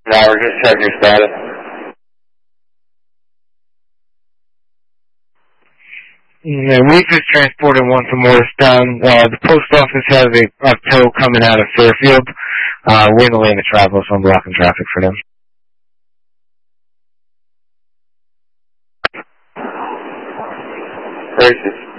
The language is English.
No, we're just checking your status. And we just transported one from Morristown. The post office has a tow coming out of Fairfield. We're in the lane of travel, so I'm blocking traffic for them. Racist.